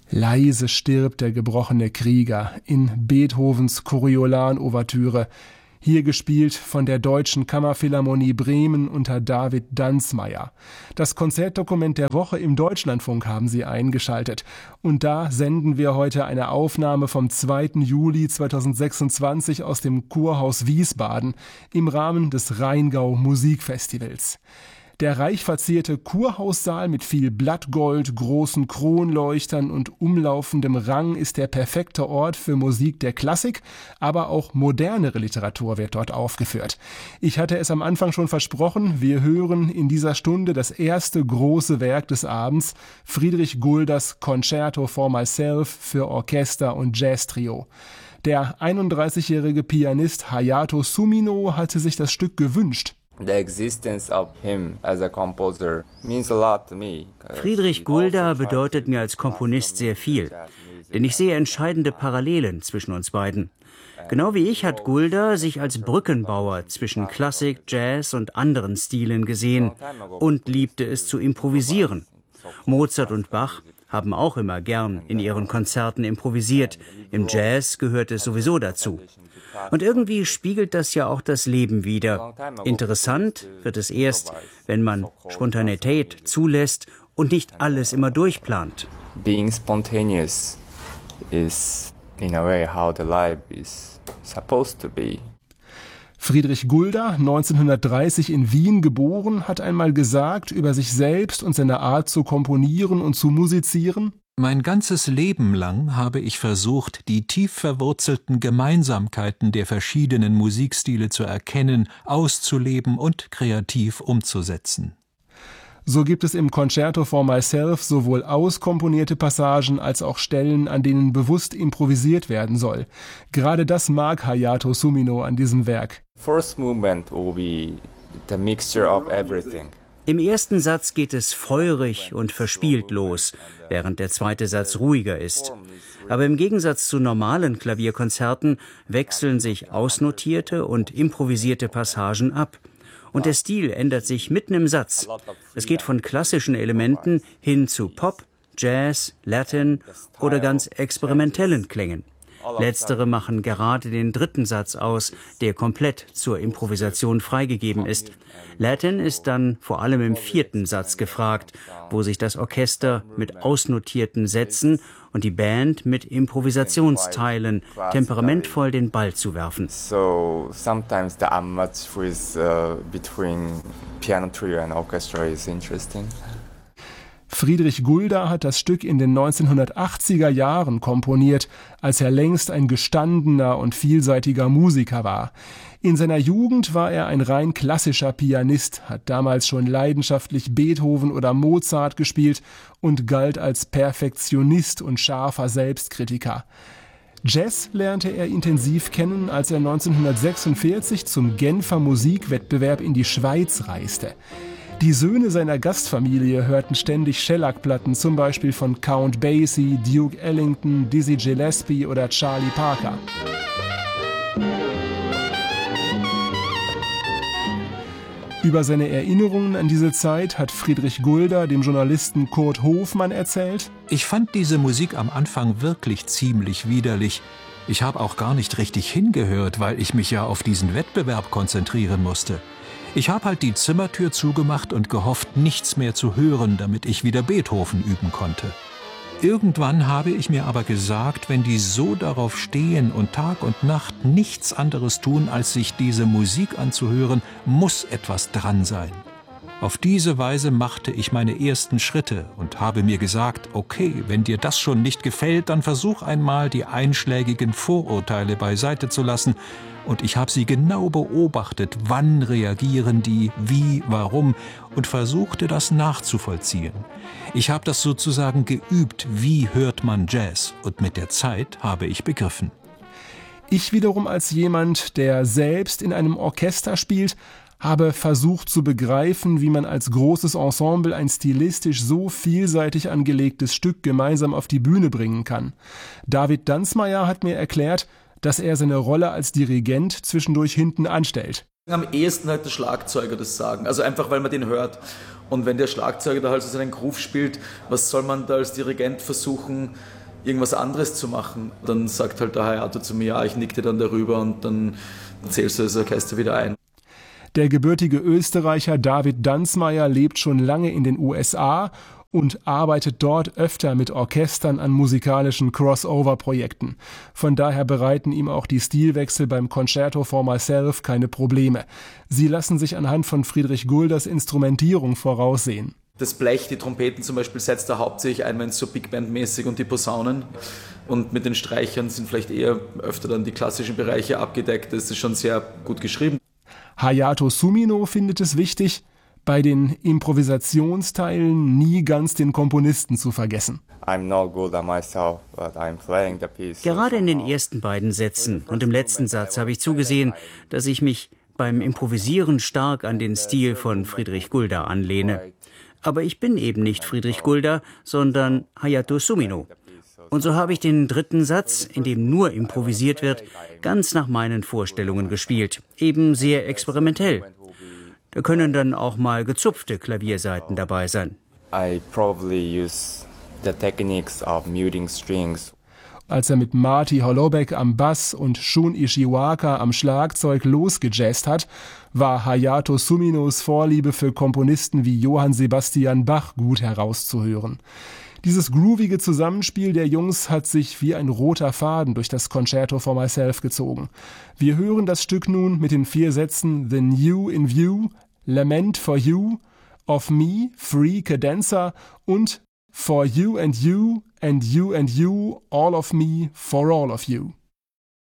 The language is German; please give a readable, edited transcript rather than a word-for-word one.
Leise stirbt der gebrochene Krieger in Beethovens Coriolan-Ouvertüre, hier gespielt von der Deutschen Kammerphilharmonie Bremen unter David Danzmaier. Das Konzertdokument der Woche im Deutschlandfunk haben Sie eingeschaltet. Und da senden wir heute eine Aufnahme vom 2. Juli 2026 aus dem Kurhaus Wiesbaden im Rahmen des Rheingau Musikfestivals. Der reich verzierte Kurhaussaal mit viel Blattgold, großen Kronleuchtern und umlaufendem Rang ist der perfekte Ort für Musik der Klassik, aber auch modernere Literatur wird dort aufgeführt. Ich hatte es am Anfang schon versprochen, wir hören in dieser Stunde das erste große Werk des Abends, Friedrich Gulders Concerto for Myself für Orchester und Jazztrio. Der 31-jährige Pianist Hayato Sumino hatte sich das Stück gewünscht. Friedrich Gulda bedeutet mir als Komponist sehr viel, denn ich sehe entscheidende Parallelen zwischen uns beiden. Genau wie ich hat Gulda sich als Brückenbauer zwischen Klassik, Jazz und anderen Stilen gesehen und liebte es zu improvisieren. Mozart und Bach haben auch immer gern in ihren Konzerten improvisiert. Im Jazz gehört es sowieso dazu. Und irgendwie spiegelt das ja auch das Leben wider. Interessant wird es erst, wenn man Spontanität zulässt und nicht alles immer durchplant. Being spontaneous is in a way how the life is supposed to be. Friedrich Gulda, 1930 in Wien geboren, hat einmal gesagt über sich selbst und seine Art zu komponieren und zu musizieren: Mein ganzes Leben lang habe ich versucht, die tief verwurzelten Gemeinsamkeiten der verschiedenen Musikstile zu erkennen, auszuleben und kreativ umzusetzen. So gibt es im Concerto for Myself sowohl auskomponierte Passagen als auch Stellen, an denen bewusst improvisiert werden soll. Gerade das mag Hayato Sumino an diesem Werk. First movement will be the mixture of everything. Im ersten Satz geht es feurig und verspielt los, während der zweite Satz ruhiger ist. Aber im Gegensatz zu normalen Klavierkonzerten wechseln sich ausnotierte und improvisierte Passagen ab. Und der Stil ändert sich mitten im Satz. Es geht von klassischen Elementen hin zu Pop, Jazz, Latin oder ganz experimentellen Klängen. Letztere machen gerade den dritten Satz aus, der komplett zur Improvisation freigegeben ist. Latin ist dann vor allem im vierten Satz gefragt, wo sich das Orchester mit ausnotierten Sätzen und die Band mit Improvisationsteilen temperamentvoll den Ball zu werfen. So sometimes the unmatch with between piano trio and orchestra is interesting. Friedrich Gulda hat das Stück in den 1980er Jahren komponiert, als er längst ein gestandener und vielseitiger Musiker war. In seiner Jugend war er ein rein klassischer Pianist, hat damals schon leidenschaftlich Beethoven oder Mozart gespielt und galt als Perfektionist und scharfer Selbstkritiker. Jazz lernte er intensiv kennen, als er 1946 zum Genfer Musikwettbewerb in die Schweiz reiste. Die Söhne seiner Gastfamilie hörten ständig Shellac-Platten, zum Beispiel von Count Basie, Duke Ellington, Dizzy Gillespie oder Charlie Parker. Über seine Erinnerungen an diese Zeit hat Friedrich Gulda dem Journalisten Kurt Hofmann erzählt: Ich fand diese Musik am Anfang wirklich ziemlich widerlich. Ich habe auch gar nicht richtig hingehört, weil ich mich ja auf diesen Wettbewerb konzentrieren musste. Ich habe halt die Zimmertür zugemacht und gehofft, nichts mehr zu hören, damit ich wieder Beethoven üben konnte. Irgendwann habe ich mir aber gesagt, wenn die so darauf stehen und Tag und Nacht nichts anderes tun, als sich diese Musik anzuhören, muss etwas dran sein. Auf diese Weise machte ich meine ersten Schritte und habe mir gesagt, okay, wenn dir das schon nicht gefällt, dann versuch einmal, die einschlägigen Vorurteile beiseite zu lassen. Und ich habe sie genau beobachtet, wann reagieren die, wie, warum, und versuchte das nachzuvollziehen. Ich habe das sozusagen geübt, wie hört man Jazz, und mit der Zeit habe ich begriffen. Ich wiederum als jemand, der selbst in einem Orchester spielt, habe versucht zu begreifen, wie man als großes Ensemble ein stilistisch so vielseitig angelegtes Stück gemeinsam auf die Bühne bringen kann. David Danzmaier hat mir erklärt, dass er seine Rolle als Dirigent zwischendurch hinten anstellt. Am ehesten halt der Schlagzeuger das sagen, also einfach, weil man den hört. Und wenn der Schlagzeuger da halt so seinen Groove spielt, was soll man da als Dirigent versuchen, irgendwas anderes zu machen. Dann sagt halt der Hayato zu mir, ja, ich nick dir dann darüber und dann zählst du das Orchester wieder ein. Der gebürtige Österreicher David Danzmeier lebt schon lange in den USA und arbeitet dort öfter mit Orchestern an musikalischen Crossover-Projekten. Von daher bereiten ihm auch die Stilwechsel beim Concerto for Myself keine Probleme. Sie lassen sich anhand von Friedrich Gulders Instrumentierung voraussehen. Das Blech, die Trompeten zum Beispiel, setzt er hauptsächlich ein, wenn es so Big Band-mäßig und die Posaunen. Und mit den Streichern sind vielleicht eher öfter dann die klassischen Bereiche abgedeckt. Das ist schon sehr gut geschrieben. Hayato Sumino findet es wichtig, bei den Improvisationsteilen nie ganz den Komponisten zu vergessen. Gerade in den ersten beiden Sätzen und im letzten Satz habe ich zugesehen, dass ich mich beim Improvisieren stark an den Stil von Friedrich Gulda anlehne. Aber ich bin eben nicht Friedrich Gulda, sondern Hayato Sumino. Und so habe ich den dritten Satz, in dem nur improvisiert wird, ganz nach meinen Vorstellungen gespielt, eben sehr experimentell. Da können dann auch mal gezupfte Klaviersaiten dabei sein. I probably use the techniques of muting strings. Als er mit Marty Holoubek am Bass und Shun Ishiwaka am Schlagzeug losgejazzt hat, war Hayato Suminos Vorliebe für Komponisten wie Johann Sebastian Bach gut herauszuhören. Dieses groovige Zusammenspiel der Jungs hat sich wie ein roter Faden durch das Concerto for Myself gezogen. Wir hören das Stück nun mit den 4 Sätzen The New in View, Lament for You, Of Me, Free Cadenza und For You and You and You and You, All of Me for All of You.